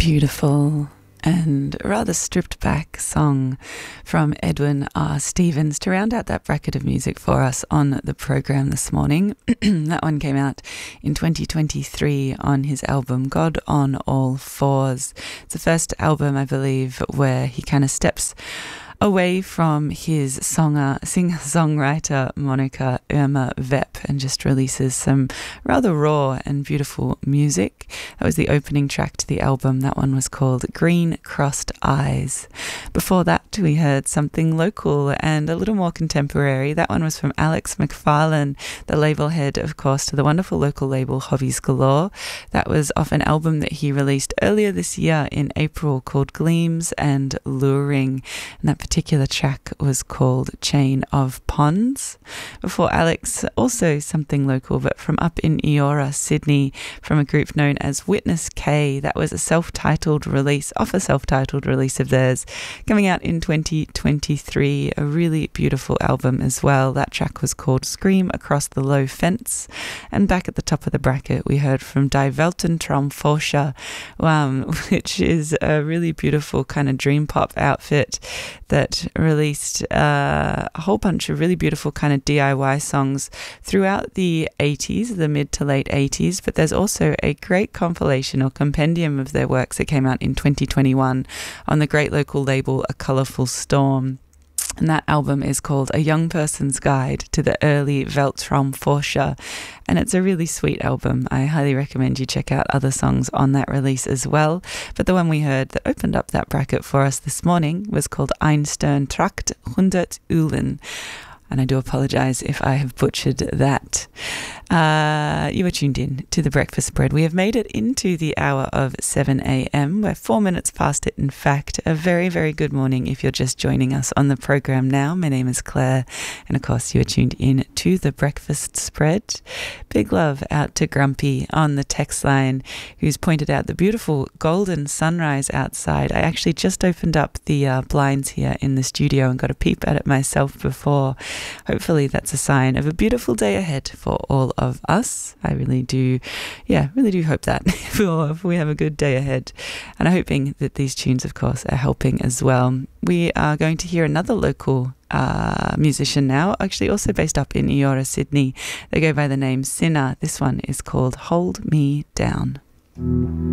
beautiful and rather stripped back song from Edwin R. Stevens to round out that bracket of music for us on the program this morning. That one came out in 2023 on his album God on All Fours. It's the first album, I believe, where he kind of steps away from his singer-songwriter moniker Irma Vep and just releases some rather raw and beautiful music. That was the opening track to the album. That one was called Green Crossed Eyes. Before that, we heard something local and a little more contemporary. That one was from Alex McFarlane, the label head, of course, to the wonderful local label Hobbies Galore. That was off an album that he released earlier this year in April called Gleams and Luring. And that particular track was called Chain of Ponds. Before Alex, also something local, but from up in Eora, Sydney, from a group known as Witness K. That was a self-titled release of theirs, coming out in 2023. A really beautiful album as well. That track was called Scream Across the Low Fence. And back at the top of the bracket, we heard from Die Weltentraumforscher, which is a really beautiful kind of dream pop outfit that released a whole bunch of really beautiful kind of DIY songs throughout the 80s, the mid to late 80s, but there's also a great compilation or compendium of their works that came out in 2021 on the great local label A Colourful Storm. And that album is called A Young Person's Guide to the Early Weltraumforscher. And it's a really sweet album. I highly recommend you check out other songs on that release as well. But the one we heard that opened up that bracket for us this morning was called Ein Sterntracht 100 Ulen. And I do apologise if I have butchered that. You are tuned in to The Breakfast Spread. We have made it into the hour of 7 a.m. We're 4 minutes past it, in fact. A very, very good morning if you're just joining us on the program now. My name is Claire, and of course you are tuned in to The Breakfast Spread. Big love out to Grumpy on the text line, who's pointed out the beautiful golden sunrise outside. I actually just opened up the blinds here in the studio and got a peep at it myself before. Hopefully that's a sign of a beautiful day ahead for all of us. I really do hope that if we have a good day ahead. And I'm hoping that these tunes, of course, are helping as well. We are going to hear another local musician now, actually also based up in Eora, Sydney. They go by the name Sinner. This one is called Hold Me Down.